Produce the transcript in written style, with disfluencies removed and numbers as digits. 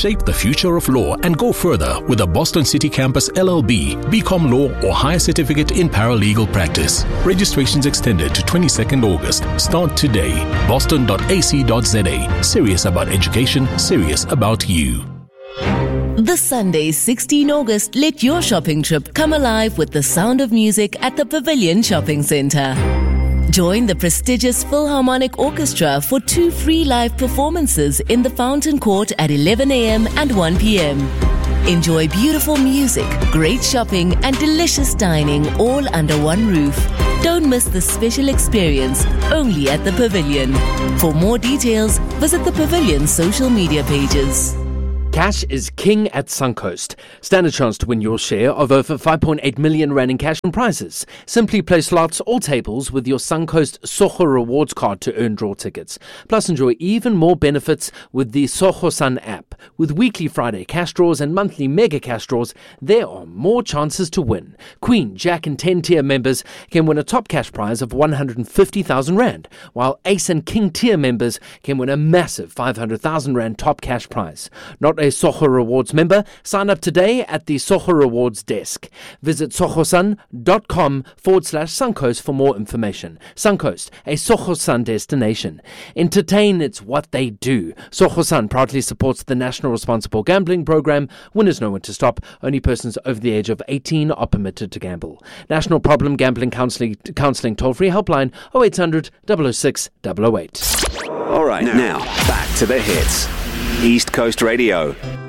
Shape the future of law and go further with the Boston City Campus LLB, BCom Law or Higher Certificate in Paralegal Practice. Registrations extended to 22nd August. Start today. boston.ac.za. Serious about education, serious about you. This Sunday, 16 August, let your shopping trip come alive with the sound of music at the Pavilion Shopping Centre. Join the prestigious Philharmonic Orchestra for 2 free live performances in the Fountain Court at 11 a.m. and 1 p.m. Enjoy beautiful music, great shopping and delicious dining all under one roof. Don't miss this special experience only at the Pavilion. For more details, visit the Pavilion's social media pages. Cash is king at Suncoast. Stand a chance to win your share of over 5.8 million rand in cash and prizes. Simply play slots or tables with your Suncoast Soho Rewards card to earn draw tickets. Plus enjoy even more benefits with the Soho Sun app. With weekly Friday cash draws and monthly mega cash draws, there are more chances to win. Queen, Jack and 10 tier members can win a top cash prize of 150,000 rand, while Ace and King tier members can win a massive 500,000 rand top cash prize. Not a Soho Rewards member? Sign up today at the Soho Rewards desk. Visit sohosun.com/Suncoast for more information. Suncoast, a Soho Sun destination. Entertain, it's what they do. Soho Sun proudly supports the National Responsible Gambling Program. Winners know when to stop. Only persons over the age of 18 are permitted to gamble. National Problem Gambling Counselling toll-free helpline 0800 006 008. All right, now back to the hits. East Coast Radio.